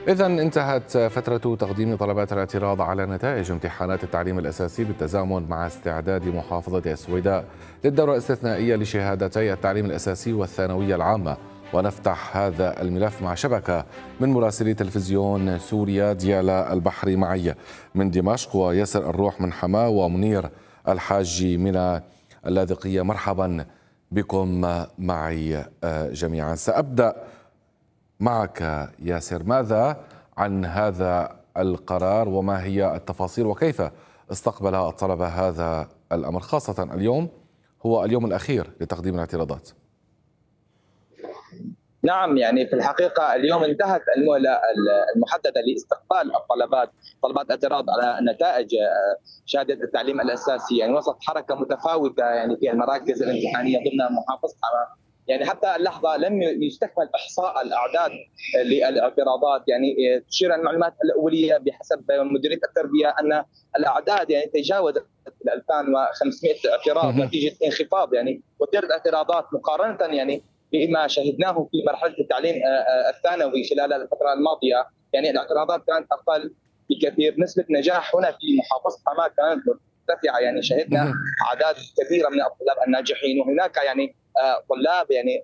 إذا انتهت فترة تقديم طلبات الاعتراض على نتائج امتحانات التعليم الأساسي بالتزامن مع استعداد محافظة السويداء للدورة الاستثنائية لشهادتي التعليم الأساسي والثانوية العامة. ونفتح هذا الملف مع شبكة من مراسلي تلفزيون سوريا. ديالا البحري معي من دمشق، وياسر الروح من حماة، ومنير الحاجي من اللاذقية. مرحبا بكم معي جميعا. سأبدأ معك ياسر، ماذا عن هذا القرار وما هي التفاصيل وكيف استقبل الطلبة هذا الأمر، خاصة اليوم هو اليوم الأخير لتقديم الاعتراضات؟ نعم، يعني في الحقيقة اليوم انتهت المهلة المحددة لاستقبال طلبات اعتراض على نتائج شهادة التعليم الأساسي، يعني وسط حركة متفاوتة يعني في المراكز الامتحانية ضمن محافظة حماة. يعني حتى اللحظة لم يستكمل إحصاء الأعداد للاعتراضات. يعني تشير المعلومات الأولية بحسب مديرية التربية أن الأعداد يعني تجاوزت 2500 اعتراض نتيجة انخفاض يعني وتيرة الاعتراضات مقارنة يعني بما شهدناه في مرحله التعليم الثانوي خلال الفتره الماضيه. يعني الاعتراضات كانت اقل بكثير، نسبه نجاح هنا في محافظه حماة كانت مرتفعه، يعني شهدنا اعداد كبيره من الطلاب الناجحين، وهناك يعني طلاب يعني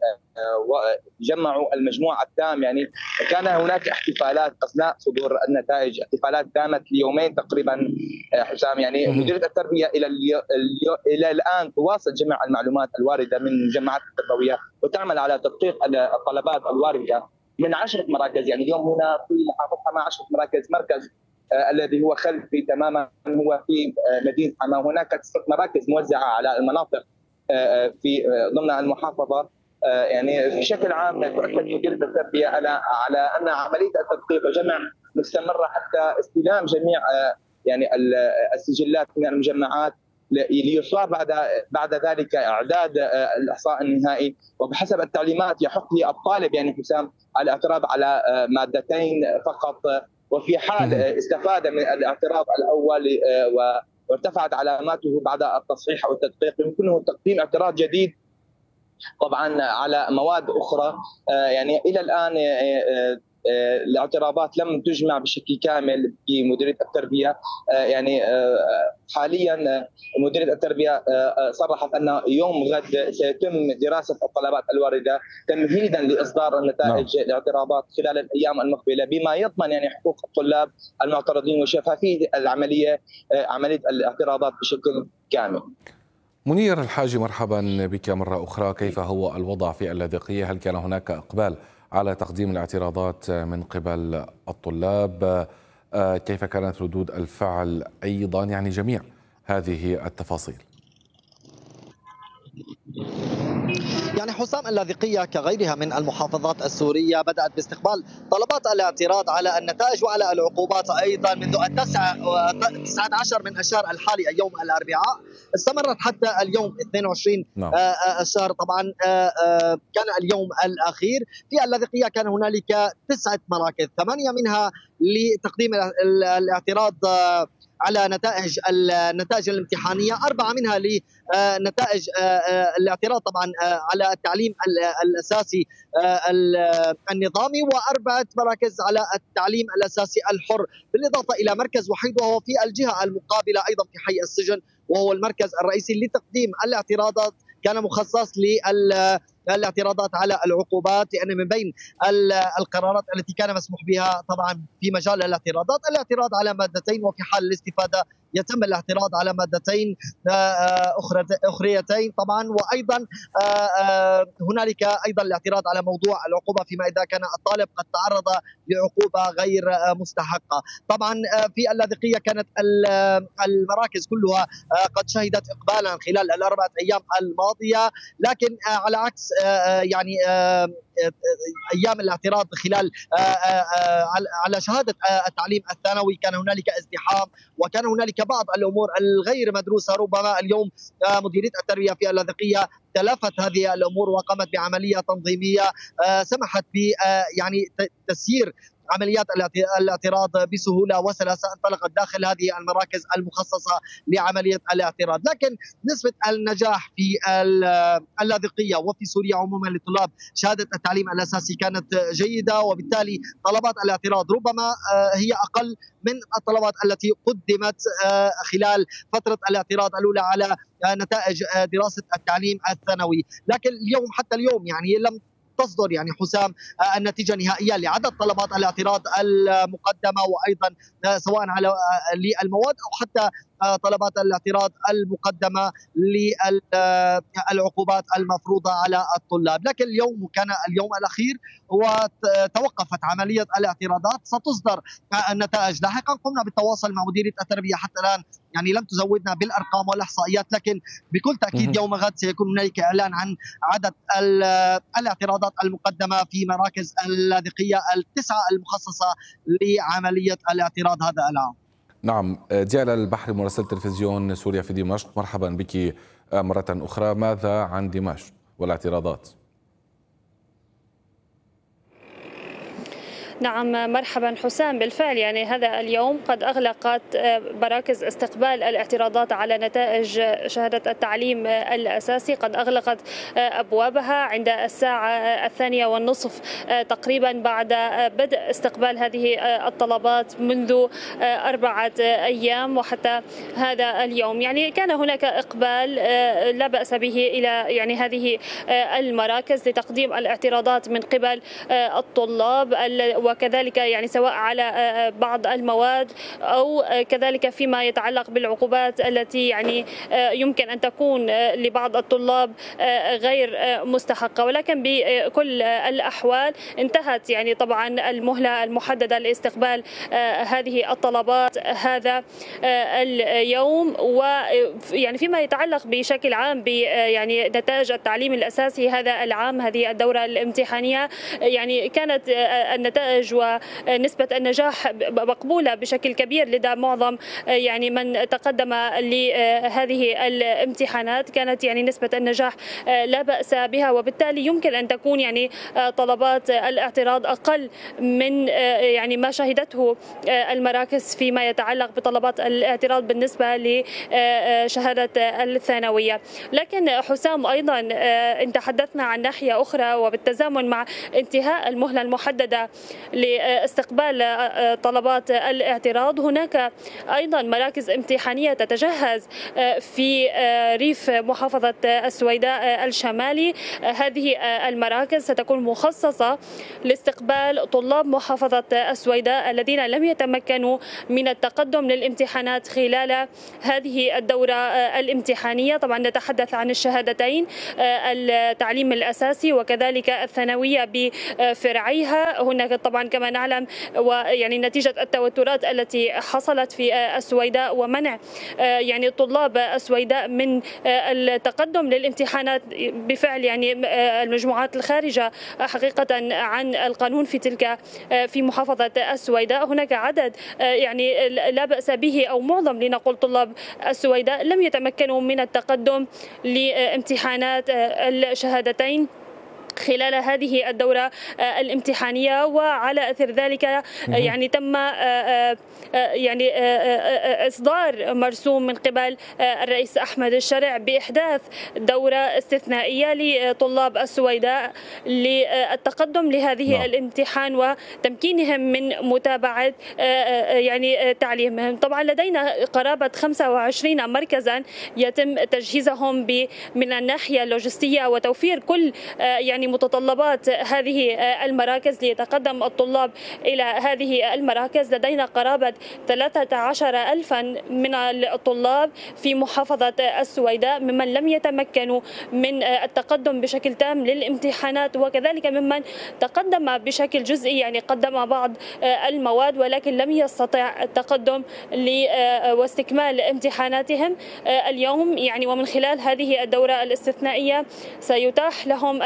جمعوا المجموع التام. يعني كان هناك احتفالات اثناء صدور النتائج، احتفالات دامت ليومين تقريبا حسام. يعني مديريه التربيه الى الان تواصل جمع المعلومات الوارده من الجماعات التربويه وتعمل على تدقيق الطلبات الوارده من 10 مراكز. يعني اليوم هنا في محافظه حماة 10 مراكز. مركز الذي هو خلفي تماما هو في مدينه حماة. هناك 9 مراكز موزعه على المناطق في ضمن المحافظه. يعني بشكل عام تؤكد مديريه التربيه على ان عمليه التدقيق وجمع مستمره حتى استلام جميع يعني السجلات من المجمعات ليصار بعد ذلك اعداد الاحصاء النهائي. وبحسب التعليمات يحق للطالب يعني حسام الاعتراض على مادتين فقط، وفي حال استفاد من الاعتراض الاول وارتفعت علاماته بعد التصحيح او التدقيق يمكنه تقديم اعتراض جديد طبعا على مواد اخرى. يعني الى الان الاعتراضات لم تجمع بشكل كامل في مديريه التربيه. يعني حاليا مديريه التربيه صرحت ان يوم غد سيتم دراسه الطلبات الوارده تمهيدا لاصدار النتائج الاعتراضات خلال الايام المقبله، بما يضمن يعني حقوق الطلاب المعترضين وشفافيه عمليه الاعتراضات بشكل كامل. منير الحاجي، مرحبا بك مرة أخرى. كيف هو الوضع في اللاذقية؟ هل كان هناك إقبال على تقديم الاعتراضات من قبل الطلاب؟ كيف كانت ردود الفعل أيضا؟ يعني جميع هذه التفاصيل. يعني حسام، اللاذقية كغيرها من المحافظات السورية بدأت باستقبال طلبات الاعتراض على النتائج وعلى العقوبات أيضا منذ 19 من الشهر الحالي اليوم الأربعاء، استمرت حتى اليوم 22 الشهر. طبعا كان اليوم الأخير في اللاذقية. كان هنالك 9 مراكز، 8 منها لتقديم الاعتراض على النتائج الامتحانية، 4 منها لنتائج الاعتراض طبعا على التعليم الأساسي النظامي، و4 مراكز على التعليم الأساسي الحر، بالإضافة إلى مركز وحيد وهو في الجهة المقابلة أيضا في حي السجن، وهو المركز الرئيسي لتقديم الاعتراضات. كان مخصص للاعتراضات على العقوبات، لأن من بين القرارات التي كان مسموح بها طبعا في مجال الاعتراضات الاعتراض على مادتين، وفي حال الاستفادة يتم الاعتراض على مادتين أخريتين طبعا. وأيضا هنالك أيضا الاعتراض على موضوع العقوبة فيما إذا كان الطالب قد تعرض لعقوبة غير مستحقة. طبعا في اللاذقية كانت المراكز كلها قد شهدت إقبالا خلال ال4 أيام الماضية، لكن على عكس يعني ايام الاعتراض خلال على شهاده التعليم الثانوي كان هنالك ازدحام وكان هنالك بعض الامور الغير مدروسه. ربما اليوم مديريه التربيه في اللاذقيه تلافت هذه الامور وقامت بعمليه تنظيميه سمحت ب يعني تسيير عمليات الاعتراض بسهولة وسلاسة انطلقت داخل هذه المراكز المخصصة لعملية الاعتراض. لكن نسبة النجاح في اللاذقية وفي سوريا عموما لطلاب شهادة التعليم الأساسي كانت جيدة، وبالتالي طلبات الاعتراض ربما هي أقل من الطلبات التي قدمت خلال فترة الاعتراض الأولى على نتائج دراسة التعليم الثانوي. لكن اليوم حتى اليوم يعني لم تصدر يعني حسام النتيجة النهائية لعدد طلبات الاعتراض المقدمة، وأيضا سواء على للمواد أو حتى طلبات الاعتراض المقدمة للعقوبات المفروضة على الطلاب. لكن اليوم كان اليوم الأخير وتوقفت عملية الاعتراضات، ستصدر النتائج لاحقا. قمنا بالتواصل مع مديرية التربية، حتى الآن يعني لم تزودنا بالأرقام والإحصائيات، لكن بكل تأكيد يوم غد سيكون هنالك إعلان عن عدد الاعتراضات المقدمة في مراكز اللاذقية التسعة المخصصة لعملية الاعتراض هذا العام. نعم، ديالا البحري مراسل تلفزيون سوريا في دمشق، مرحبا بك مرة أخرى. ماذا عن دمشق والاعتراضات؟ نعم مرحبا حسام، بالفعل يعني هذا اليوم قد أغلقت مراكز استقبال الاعتراضات على نتائج شهادة التعليم الأساسي، قد أغلقت أبوابها عند الساعة 2:30 تقريبا بعد بدء استقبال هذه الطلبات منذ 4 أيام وحتى هذا اليوم. يعني كان هناك إقبال لا بأس به إلى يعني هذه المراكز لتقديم الاعتراضات من قبل الطلاب، وكذلك يعني سواء على بعض المواد أو كذلك فيما يتعلق بالعقوبات التي يعني يمكن أن تكون لبعض الطلاب غير مستحقة. ولكن بكل الأحوال انتهت يعني طبعا المهلة المحددة لاستقبال هذه الطلبات هذا اليوم. ويعني فيما يتعلق بشكل عام ب يعني نتائج التعليم الأساسي هذا العام، هذه الدورة الامتحانية، يعني كانت النتائج ونسبة النجاح مقبولة بشكل كبير لدى معظم يعني من تقدم لهذه الامتحانات. كانت يعني نسبة النجاح لا بأس بها، وبالتالي يمكن أن تكون يعني طلبات الاعتراض أقل من يعني ما شهدته المراكز فيما يتعلق بطلبات الاعتراض بالنسبة لشهادة الثانوية. لكن حسام أيضا إن تحدثنا عن ناحية أخرى وبالتزامن مع انتهاء المهلة المحددة لاستقبال طلبات الاعتراض، هناك أيضا مراكز امتحانية تتجهز في ريف محافظة السويداء الشمالي. هذه المراكز ستكون مخصصة لاستقبال طلاب محافظة السويداء الذين لم يتمكنوا من التقدم للامتحانات خلال هذه الدورة الامتحانية. طبعا نتحدث عن الشهادتين، التعليم الأساسي وكذلك الثانوية بفرعيها. هناك طبعا كما نعلم ويعني نتيجة التوترات التي حصلت في السويداء ومنع يعني طلاب السويداء من التقدم للامتحانات بفعل يعني المجموعات الخارجة حقيقة عن القانون في تلك في محافظة السويداء. هناك عدد يعني لا بأس به أو معظم لنقول طلاب السويداء لم يتمكنوا من التقدم لامتحانات الشهادتين خلال هذه الدورة الامتحانية. وعلى أثر ذلك يعني تم يعني إصدار مرسوم من قبل الرئيس أحمد الشرع بإحداث دورة استثنائية لطلاب السويداء للتقدم لهذه الامتحان وتمكينهم من متابعة يعني تعليمهم. طبعا لدينا قرابة 25 مركزا يتم تجهيزهم من الناحية اللوجستية وتوفير كل يعني متطلبات هذه المراكز ليتقدم الطلاب إلى هذه المراكز. لدينا قرابة 13,000 من الطلاب في محافظة السويداء ممن لم يتمكنوا من التقدم بشكل تام للامتحانات، وكذلك ممن تقدم بشكل جزئي يعني قدم بعض المواد ولكن لم يستطع التقدم واستكمال امتحاناتهم اليوم. يعني ومن خلال هذه الدورة الاستثنائية سيتاح لهم التقدم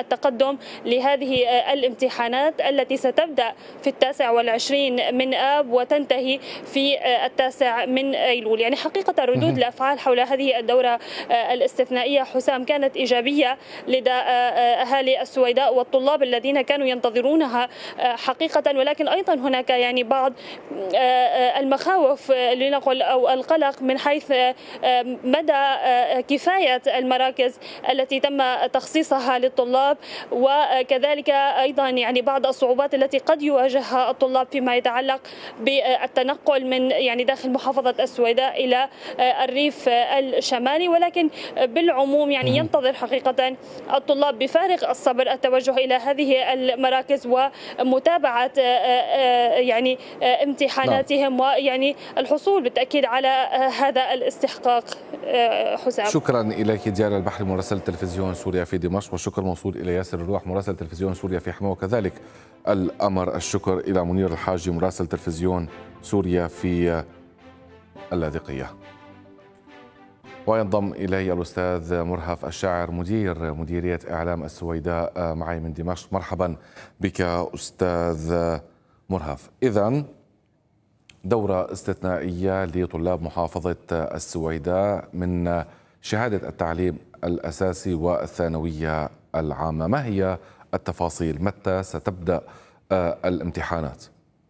اليوم لهذه الامتحانات التي ستبدأ في 29 من آب وتنتهي في 9 من أيلول. يعني حقيقة ردود الأفعال حول هذه الدورة الاستثنائية حسام كانت إيجابية لدى أهالي السويداء والطلاب الذين كانوا ينتظرونها حقيقة، ولكن أيضا هناك يعني بعض المخاوف لنقل أو القلق من حيث مدى كفاية المراكز التي تم تخصيصها للطلاب، وكذلك أيضا يعني بعض الصعوبات التي قد يواجهها الطلاب فيما يتعلق بالتنقل من يعني داخل محافظة السويداء إلى الريف الشمالي. ولكن بالعموم يعني ينتظر حقيقة الطلاب بفارغ الصبر التوجه إلى هذه المراكز ومتابعة يعني امتحاناتهم ويعني الحصول بالتأكيد على هذا الاستحقاق. حسام، شكرا إليك ديالا البحري مراسل تلفزيون سوريا في دمشق، والشكر موصول إلى ياسر الروح مراسل تلفزيون سوريا في حماة، وكذلك الأمر الشكر إلى منير الحاجي مراسل تلفزيون سوريا في اللاذقية. وينضم إلي الأستاذ مرهف الشاعر مديرية إعلام السويداء معي من دمشق. مرحبا بك أستاذ مرهف. إذن دورة استثنائية لطلاب محافظة السويداء من شهادة التعليم الأساسي والثانوية العامة، ما هي التفاصيل؟ متى ستبدأ الامتحانات؟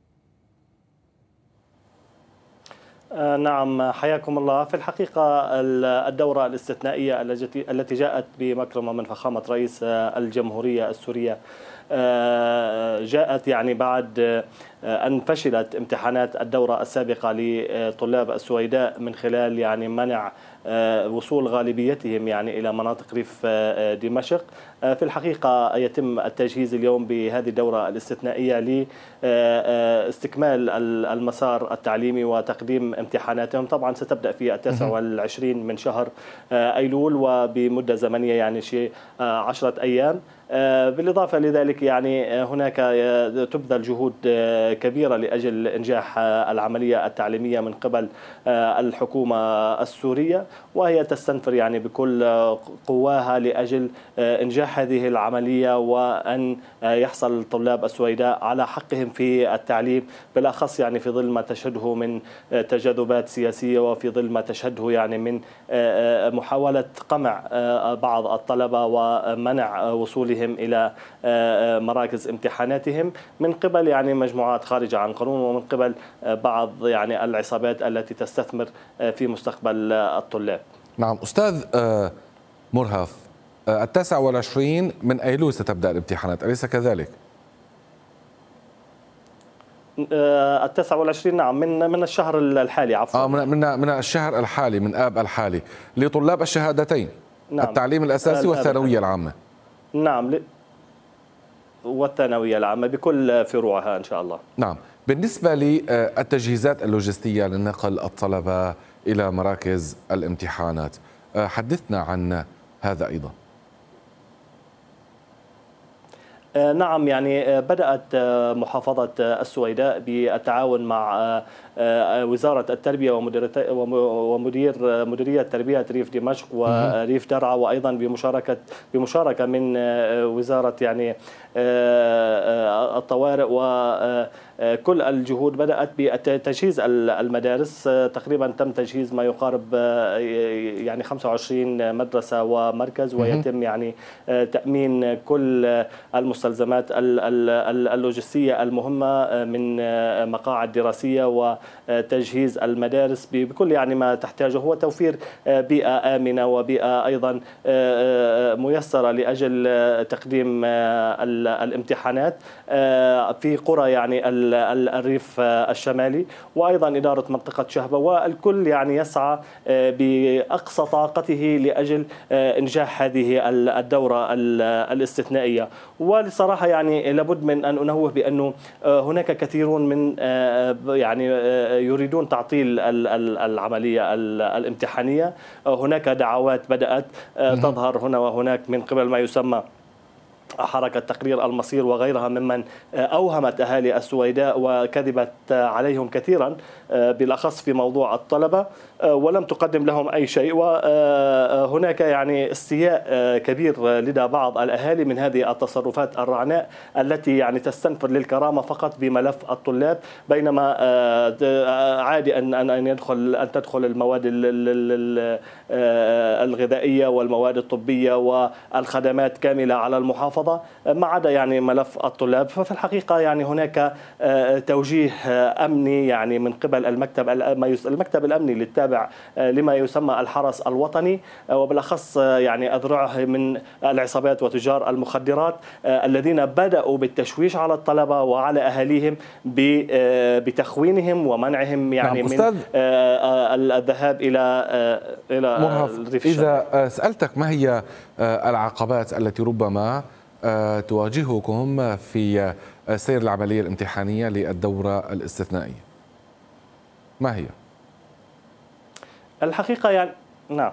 نعم، حياكم الله. في الحقيقة الدورة الاستثنائية التي جاءت بمكرمة من فخامة رئيس الجمهورية السورية جاءت يعني بعد أن فشلت امتحانات الدورة السابقة لطلاب السويداء من خلال يعني منع وصول غالبيتهم يعني إلى مناطق ريف دمشق. في الحقيقة يتم التجهيز اليوم بهذه الدورة الاستثنائية لاستكمال المسار التعليمي وتقديم امتحاناتهم. طبعا ستبدأ في 29 من شهر أيلول وبمدة زمنية يعني شيء 10 أيام. بالإضافة لذلك يعني هناك تبذل جهود كبيرة لأجل إنجاح العملية التعليمية من قبل الحكومة السورية، وهي تستنفر يعني بكل قواها لأجل إنجاح هذه العملية وأن يحصل طلاب السويداء على حقهم في التعليم، بالأخص يعني في ظل ما تشهده من تجاذبات سياسية وفي ظل ما تشهده يعني من محاولة قمع بعض الطلبة ومنع وصولهم إلى مراكز امتحاناتهم من قبل يعني مجموعات خارجة عن قانون ومن قبل بعض يعني العصابات التي تستثمر في مستقبل الطلاب. نعم أستاذ مرهف، 29 من أيلول ستبدأ الامتحانات، أليس كذلك؟ 29 نعم من الشهر الحالي عفوا. من الشهر الحالي، من آب الحالي، لطلاب الشهادتين. نعم. التعليم الأساسي والثانوية العامة. نعم، والثانوية العامة بكل فروعها إن شاء الله. نعم. بالنسبة للتجهيزات اللوجستية لنقل الطلبة إلى مراكز الامتحانات، حدثنا عن هذا أيضا. نعم، يعني بدأت محافظة السويداء بالتعاون مع وزارة التربية ومديرية تربية ريف دمشق وريف درعا، وأيضا بمشاركة من وزارة يعني الطوارئ، وكل الجهود بدأت بتجهيز المدارس. تقريبا تم تجهيز ما يقارب يعني 25 مدرسة ومركز، ويتم يعني تأمين كل المستلزمات اللوجستية المهمة من مقاعد دراسية وتجهيز المدارس بكل يعني ما تحتاجه، هو توفير بيئة آمنة وبيئة أيضا ميسرة لأجل تقديم الامتحانات في قرى يعني الريف الشمالي، وأيضا إدارة منطقة شهبة، والكل يعني يسعى بأقصى طاقته لأجل إنجاح هذه الدورة الاستثنائية. ولصراحة يعني لابد من أن أنوه بأنه هناك كثيرون من يعني يريدون تعطيل العملية الامتحانية. هناك دعوات بدأت تظهر هنا وهناك من قبل ما يسمى حركة تقرير المصير وغيرها ممن أوهمت أهالي السويداء وكذبت عليهم كثيرا بالأخص في موضوع الطلبة ولم تقدم لهم أي شيء. وهناك يعني استياء كبير لدى بعض الأهالي من هذه التصرفات الرعناء التي يعني تستنفر للكرامة فقط بملف الطلاب، بينما عادي أن تدخل المواد الغذائية والمواد الطبية والخدمات كاملة على المحافظة ما عدا يعني ملف الطلاب. ففي الحقيقة يعني هناك توجيه أمني يعني من قبل المكتب الأمني للتابع لما يسمى الحرس الوطني، وبالأخص يعني أذرعه من العصابات وتجار المخدرات الذين بدأوا بالتشويش على الطلبة وعلى أهاليهم بتخوينهم ومنعهم يعني من الذهاب إلى الريف الشمالي. إذا سألتك ما هي العقبات التي ربما تواجهكم في سير العملية الامتحانية للدورة الاستثنائية، ما هي؟ الحقيقة يعني نعم،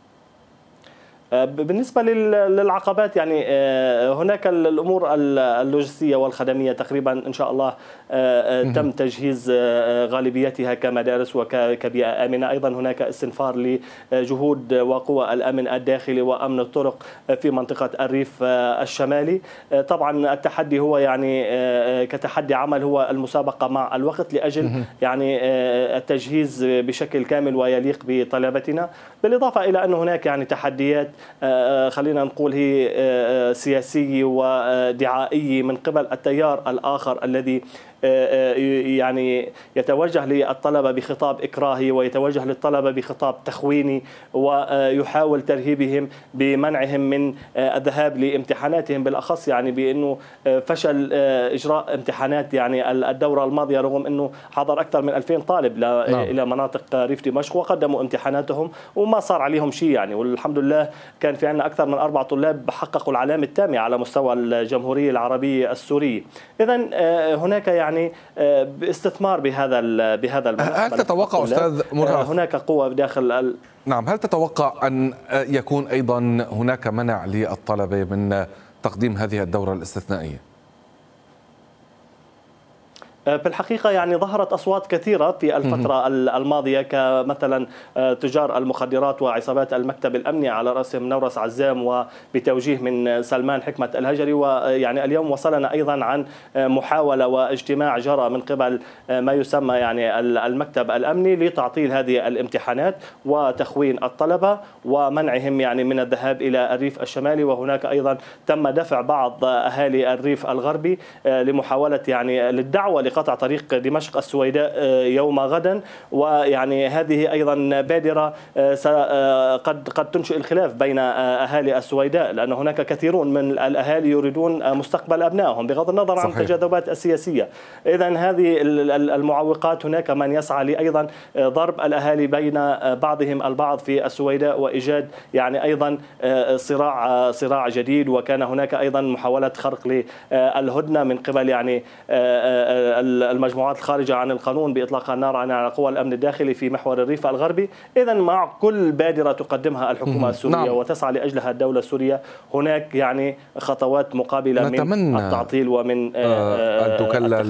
بالنسبة للعقبات يعني هناك الأمور اللوجستية والخدمية تقريبا إن شاء الله تم تجهيز غالبيتها كمدارس وكبيئة آمنة. أيضا هناك استنفار لجهود وقوى الأمن الداخلي وأمن الطرق في منطقة الريف الشمالي. طبعا التحدي هو يعني كتحدي عمل هو المسابقة مع الوقت لأجل يعني التجهيز بشكل كامل ويليق بطلبتنا، بالإضافة إلى أن هناك يعني تحديات خلينا نقول هي سياسية ودعائية من قبل التيار الآخر الذي يعني يتوجه للطلبة بخطاب إكراهي ويتوجه للطلبة بخطاب تخويني ويحاول ترهيبهم بمنعهم من الذهاب لامتحاناتهم، بالأخص يعني بأنه فشل إجراء امتحانات يعني الدورة الماضية رغم أنه حضر أكثر من 2000 طالب إلى مناطق ريف دمشق وقدموا امتحاناتهم وما صار عليهم شيء يعني، والحمد لله كان في عندنا أكثر من 4 طلاب حققوا العلامة التامة على مستوى الجمهورية العربية السورية. إذن هناك يعني باستثمار بهذا الملف. هل تتوقع أستاذ مرهف هناك قوة داخل نعم، هل تتوقع أن يكون أيضا هناك منع للطلبة من تقديم هذه الدورة الاستثنائية؟ في الحقيقة يعني ظهرت أصوات كثيرة في الفترة الماضية كمثلا تجار المخدرات وعصابات المكتب الأمني على رأسهم نورس عزام وبتوجيه من سلمان حكمة الهجري. ويعني اليوم وصلنا أيضا عن محاولة واجتماع جرى من قبل ما يسمى يعني المكتب الأمني لتعطيل هذه الامتحانات وتخوين الطلبة ومنعهم يعني من الذهاب إلى الريف الشمالي. وهناك أيضا تم دفع بعض أهالي الريف الغربي لمحاولة يعني للدعوة لقطع طريق دمشق السويداء يوم غدا. ويعني هذه أيضا بادرة قد تنشئ الخلاف بين أهالي السويداء، لأن هناك كثيرون من الأهالي يريدون مستقبل أبنائهم بغض النظر عن التجاذبات السياسية. إذن هذه المعوقات هناك من يسعى أيضا ضرب الأهالي بين بعضهم البعض في السويداء وإيجاد يعني أيضا صراع جديد. وكان هناك أيضا محاولة خرق للهدنة من قبل يعني المجموعات الخارجة عن القانون بإطلاق النار على قوى الأمن الداخلي في محور الريف الغربي. إذن مع كل بادرة تقدمها الحكومة السورية وتسعى لأجلها الدولة السورية هناك يعني خطوات مقابلة من التعطيل ومن